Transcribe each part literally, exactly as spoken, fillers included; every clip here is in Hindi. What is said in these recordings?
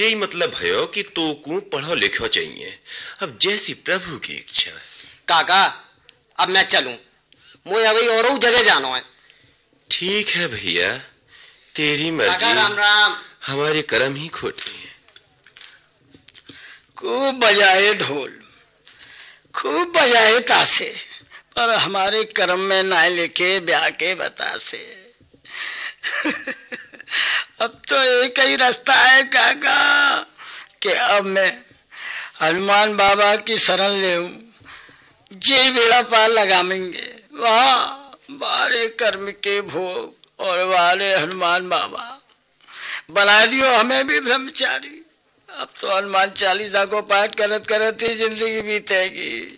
यही मतलब भयो कि तो को पढ़ो लिखो चाहिए, अब जैसी प्रभु की इच्छा। काका अब मैं चलूं, मुझे अभी और जगह जाना है। ठीक है भैया, तेरी मर्जी। राम राम। हमारे कर्म ही खोटे हैं। खूब बजाए ढोल, खूब बजाए तासे, पर हमारे कर्म में ना लिखे ब्याह के बतासे। अब तो एक ही रास्ता है काका कि अब मैं हनुमान बाबा की शरण लेऊं, जे बेड़ा पार लगाएंगे वहाँ बारे कर्म के भोग और वाले हनुमान बाबा। बना दियो हमें भी ब्रह्मचारी, अब तो हनुमान चालीसा को पाठ करत करत ही जिंदगी बीतेगी।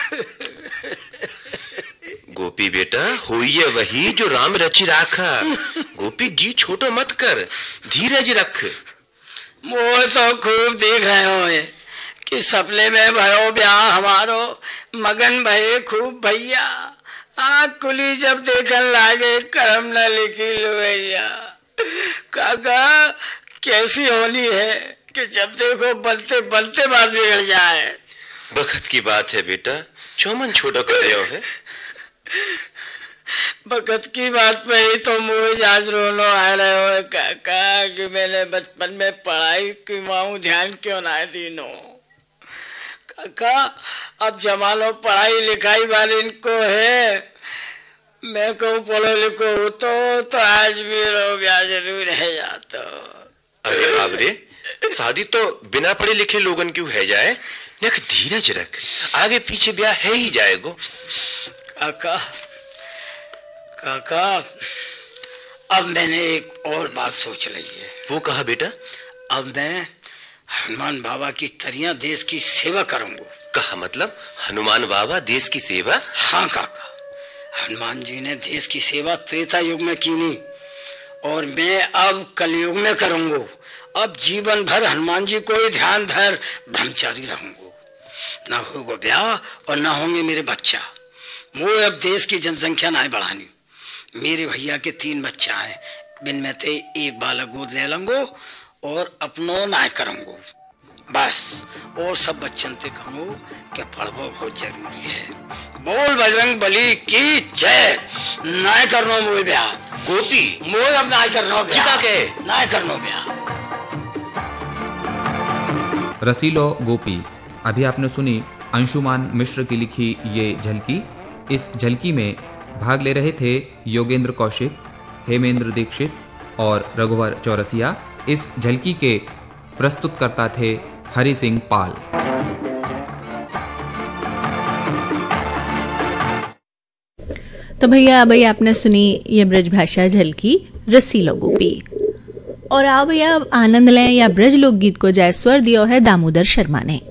गोपी बेटा, होइए वही जो राम रचि राखा। गोपी जी छोटो मत कर, धीरज रख। मोह तो खूब देख रहे हो कि सपने में भयो ब्याह हमारो, मगन भये खूब भैया। आँख खुली जब देखन लागे कर्म न लिखी लुवैया। काका कैसी होली है कि जब देखो बनते बनते बात बिगड़ जाए। बखत की बात है बेटा, चौमन छोटा कर रहे हो है। बखत की बात पे ही तो मुझे आज रोनो आ रहे हो काका कि मैंने बचपन में पढ़ाई की माऊ ध्यान क्यों ना दीनो। काका अब जमानो पढ़ाई लिखाई वाले इनको है, मैं कहूँ पढ़ो लिखो हो तो, तो आज भी रो गया जरूर है जाता। अरे बाप रे, शादी तो बिना पढ़े लिखे लोगन क्यों है जाए। नख धीरज रख, आगे पीछे ब्याह है ही जाएगो। काका काका अब मैंने एक और बात सोच ली है। वो कहा बेटा? अब मैं हनुमान बाबा की तरिया देश की सेवा करूंगा। कहा मतलब हनुमान बाबा देश की सेवा? हाँ काका, हनुमान जी ने देश की सेवा त्रेता युग में की नहीं, और मैं अब कलयुग में करूंगा। अब जीवन भर हनुमान जी को ही ध्यान धर ब्रह्मचारी रहूंगा। ना होगा ब्याह और ना होंगे मेरे बच्चा। मुझे अब देश की जनसंख्या ना बढ़ानी। मेरे भैया के तीन बच्चा हैं, बिन में ते एक बालक गोद ले लूंगो और अपनो ना करूंगो बस। और सब बच्चन ते कहूँ कि पढ़बो बहुत जरूरी है। बोल बजरंग बली की जय। ना करनो मुझे ब्याह। गोपी मुझे अब ना करनो चिका के ना करनो ब्याह। रसीलो गोपी। अभी आपने सुनी अंशुमान मिश्र की लिखी ये झलकी। इस झलकी में भाग ले रहे थे योगेंद्र कौशिक, हेमेंद्र दीक्षित और रघुवर चौरसिया। इस झलकी के प्रस्तुतकर्ता थे हरि सिंह पाल। तो भैया भाई आपने सुनी ये ब्रजभाषा झलकी रसीलो गोपी। और आओ भैया आनंद लें या ब्रज लोकगीत को जाय स्वर दियो है दामोदर शर्मा ने।